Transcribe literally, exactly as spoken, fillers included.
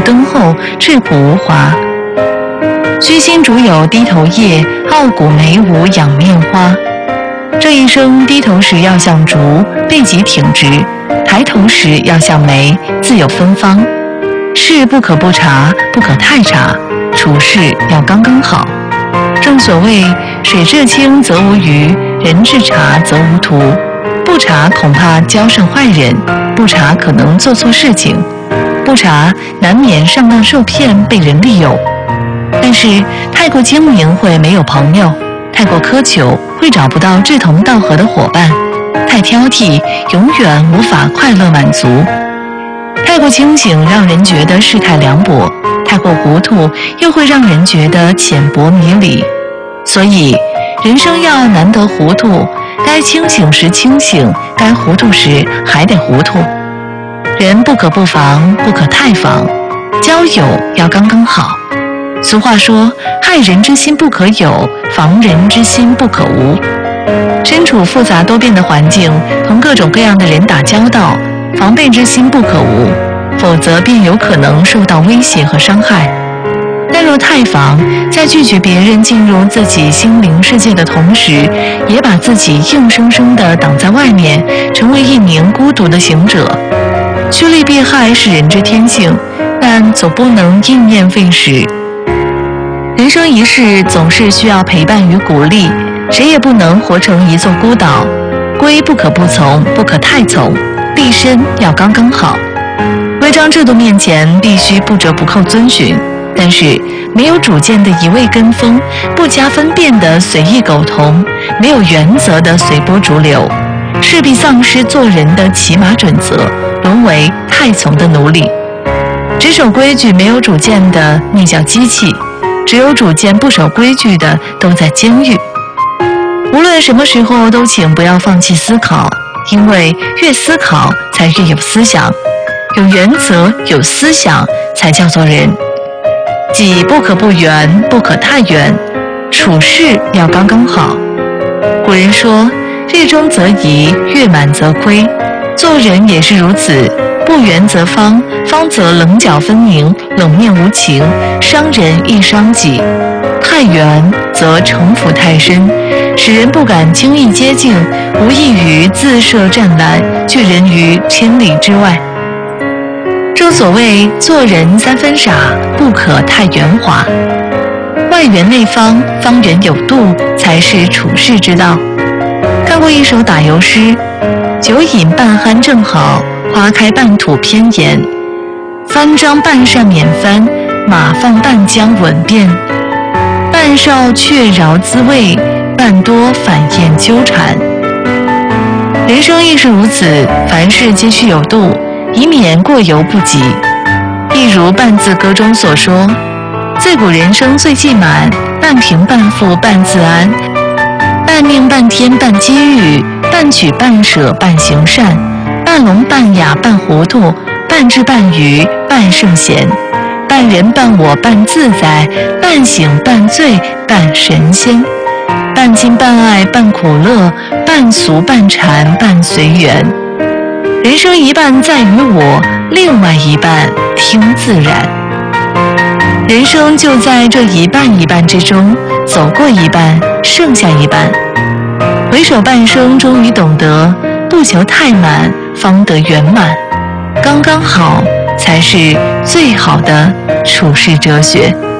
敦厚，质朴无华。虚心竹有低头叶，傲骨梅无仰面花。这一生低头时要像竹，背脊挺直；抬头时要像梅，自有芬芳。事不可不察，不可太察，处事要刚刚好。正所谓水至清则无鱼，人至察则无徒。不察恐怕交上坏人，不察可能做错事情，不察难免上当受骗，被人利用。但是太过精明会没有朋友，太过苛求会找不到志同道合的伙伴，太挑剔永远无法快乐满足。太过清醒让人觉得世态凉薄，太过糊涂又会让人觉得浅薄迷离。所以人生要难得糊涂，该清醒时清醒，该糊涂时还得糊涂。人不可不防，不可太防，交友要刚刚好。俗话说，害人之心不可有，防人之心不可无。身处复杂多变的环境，同各种各样的人打交道，防备之心不可无，否则便有可能受到威胁和伤害。但若太防，在拒绝别人进入自己心灵世界的同时，也把自己硬生生地挡在外面，成为一名孤独的行者。趋利避害是人之天性，但总不能应验废时。人生一世总是需要陪伴与鼓励，谁也不能活成一座孤岛。规不可不从，不可太从，立身要刚刚好。规章制度面前必须不折不扣遵循，但是没有主见的一味跟风，不加分辨的随意苟同，没有原则的随波逐流，势必丧失做人的起码准则，沦为太从的奴隶。只守规矩没有主见的那叫机器，只有主见不守规矩的都在监狱。无论什么时候都请不要放弃思考，因为越思考才越有思想，有原则有思想才叫做人。己不可不圆，不可太圆，处事要刚刚好。古人说，日中则移，月满则亏，做人也是如此，不圆则方，方则棱角分明，冷面无情，伤人亦伤己。太圆则城府太深，使人不敢轻易接近，无异于自设战栏，拒人于千里之外。正所谓做人三分傻，不可太圆滑。外圆内方，方圆有度，才是处世之道。看过一首打油诗，酒饮半酣正好，花开半吐偏妍。翻章半扇免翻，马放半将稳便。半少却饶滋味，半多反厌纠缠。人生亦是如此，凡事皆须有度，以免过犹不及。一如半字歌中所说，自古人生最忌满，半平半富半自安，半命半天半机遇，半取半舍半行善，半聋半哑半糊涂，半智半愚半圣贤，半人半我半自在，半醒半醉半神仙，半亲半爱半苦乐，半俗半禅半随缘。人生一半在于我，另外一半听自然。人生就在这一半一半之中，走过一半，剩下一半。回首半生，终于懂得，不求太满，方得圆满。刚刚好，才是最好的处世哲学。